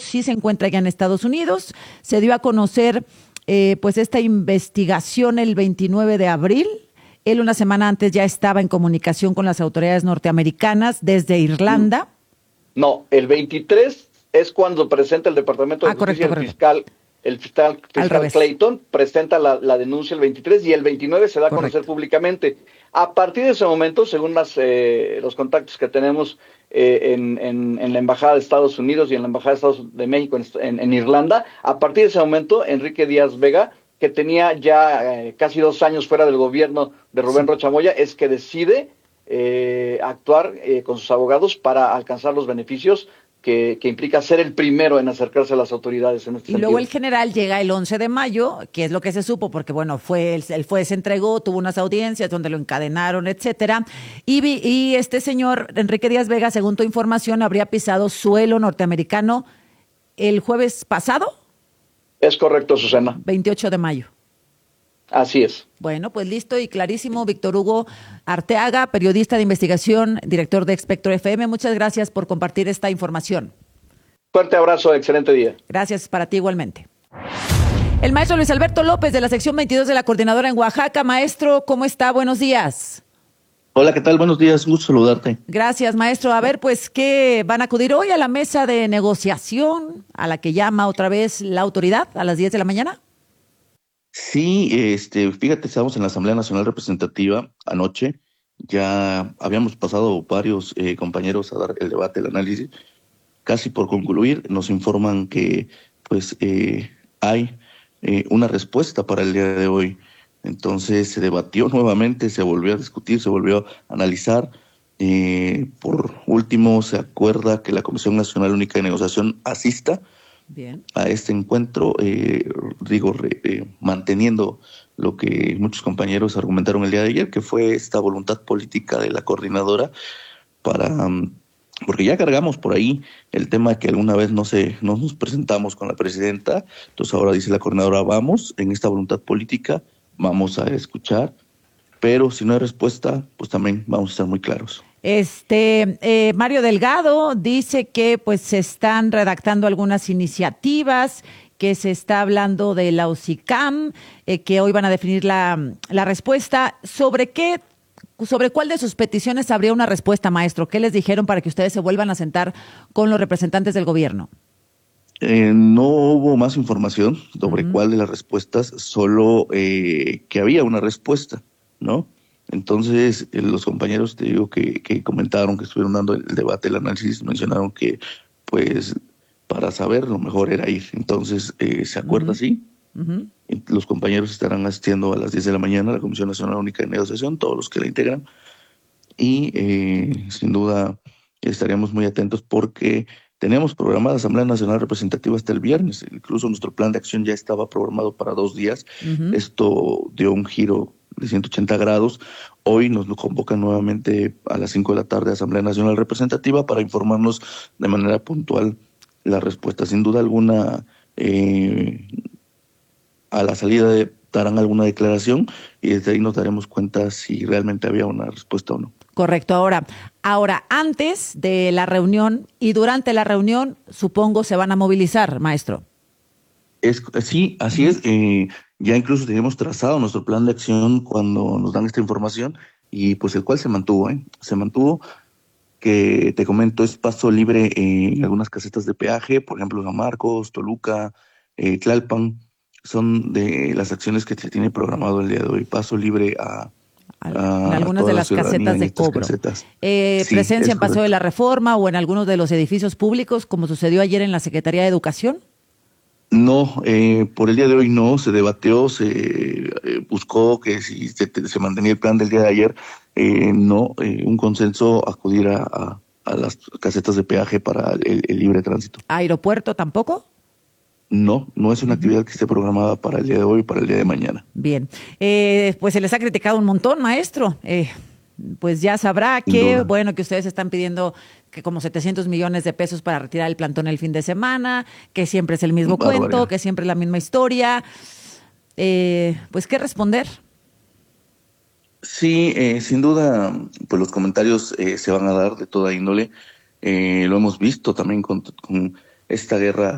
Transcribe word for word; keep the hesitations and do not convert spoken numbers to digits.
sí se encuentra ya en Estados Unidos. Se dio a conocer eh, pues esta investigación el veintinueve de abril. Él una semana antes ya estaba en comunicación con las autoridades norteamericanas desde Irlanda. No, el veintitrés es cuando presenta el Departamento de Ah, Justicia, correcto, el correcto. fiscal, el fiscal, fiscal Clayton presenta la, la denuncia el veintitrés y el veintinueve se da a conocer Correcto. públicamente. A partir de ese momento, según las, eh, los contactos que tenemos eh, en, en, en la Embajada de Estados Unidos y en la Embajada de Estados de México en, en, en Irlanda, a partir de ese momento, Enrique Díaz Vega, que tenía ya eh, casi dos años fuera del gobierno de Rubén sí. Rocha Moya, es que decide eh, actuar eh, con sus abogados para alcanzar los beneficios Que, que implica ser el primero en acercarse a las autoridades en este y sentido. luego el general llega el once de mayo, que es lo que se supo, porque bueno, fue el, el juez se entregó, tuvo unas audiencias donde lo encadenaron, etcétera, y, y este señor Enrique Díaz Vega, según tu información, habría pisado suelo norteamericano el jueves pasado. Es correcto, Susana. veintiocho de mayo. Así es. Bueno, pues listo y clarísimo. Víctor Hugo Arteaga, periodista de investigación, director de Espectro F M. Muchas gracias por compartir esta información. Fuerte abrazo, excelente día. Gracias para ti igualmente. El maestro Luis Alberto López de la sección veintidós de la Coordinadora en Oaxaca. Maestro, ¿cómo está? Buenos días. Hola, ¿qué tal? Buenos días, un gusto saludarte. Gracias, maestro. A ver, pues, ¿qué van a acudir hoy a la mesa de negociación a la que llama otra vez la autoridad a las diez de la mañana? Sí, este, fíjate, estábamos en la Asamblea Nacional Representativa anoche, ya habíamos pasado varios eh, compañeros a dar el debate, el análisis, casi por concluir, nos informan que pues eh, hay eh, una respuesta para el día de hoy. Entonces se debatió nuevamente, se volvió a discutir, se volvió a analizar. Eh, por último, se acuerda que la Comisión Nacional Única de Negociación asista Bien. a este encuentro, eh, digo, eh, manteniendo lo que muchos compañeros argumentaron el día de ayer, que fue esta voluntad política de la coordinadora para, um, porque ya cargamos por ahí el tema que alguna vez no se, no nos presentamos con la presidenta, entonces ahora dice la coordinadora, vamos en esta voluntad política, vamos a escuchar, pero si no hay respuesta, pues también vamos a estar muy claros. Este eh, Mario Delgado dice que pues se están redactando algunas iniciativas, que se está hablando de la OSICAM, eh, que hoy van a definir la, la respuesta. ¿Sobre qué, sobre cuál de sus peticiones habría una respuesta, maestro? ¿Qué les dijeron para que ustedes se vuelvan a sentar con los representantes del gobierno? Eh, no hubo más información sobre uh-huh. cuál de las respuestas, solo eh, que había una respuesta, ¿no? Entonces, eh, los compañeros, te digo, que, que comentaron, que estuvieron dando el debate, el análisis, mencionaron que, pues, para saber, lo mejor era ir. Entonces, eh, ¿se acuerda? Uh-huh. Sí. Uh-huh. Los compañeros estarán asistiendo a las diez de la mañana a la Comisión Nacional Única de Negociación, todos los que la integran. Y, eh, sin duda, estaríamos muy atentos porque tenemos programada Asamblea Nacional Representativa hasta el viernes. Incluso nuestro plan de acción ya estaba programado para dos días. Uh-huh. Esto dio un giro de ciento ochenta grados. Hoy nos convocan nuevamente a las cinco de la tarde a Asamblea Nacional Representativa para informarnos de manera puntual la respuesta. Sin duda alguna, eh, a la salida de, darán alguna declaración y desde ahí nos daremos cuenta si realmente había una respuesta o no. Correcto. Ahora, ahora antes de la reunión y durante la reunión, supongo se van a movilizar, maestro. Es, sí, así uh-huh. es. Eh, ya incluso teníamos trazado nuestro plan de acción cuando nos dan esta información y pues el cual se mantuvo, ¿eh? Se mantuvo, que te comento, es paso libre en algunas casetas de peaje, por ejemplo, San Marcos, Toluca, eh, Tlalpan, son de las acciones que se tiene programado el día de hoy, paso libre a... en algunas de las casetas de cobro. Casetas. Eh, sí, ¿presencia en Paseo de la Reforma o en algunos de los edificios públicos, como sucedió ayer en la Secretaría de Educación? No, eh, por el día de hoy no, se debatió, se eh, buscó que si se, se mantenía el plan del día de ayer, eh, no, eh, un consenso acudir a, a, a las casetas de peaje para el, el libre tránsito. ¿Aeropuerto tampoco? No, no es una actividad que esté programada para el día de hoy, para el día de mañana. Bien, eh, pues se les ha criticado un montón, maestro. Eh, pues ya sabrá que, bueno, que ustedes están pidiendo que como setecientos millones de pesos para retirar el plantón el fin de semana, que siempre es el mismo Barbaridad. cuento, que siempre es la misma historia. Eh, pues, ¿qué responder? Sí, eh, sin duda, pues los comentarios eh, se van a dar de toda índole. Eh, lo hemos visto también con, con esta guerra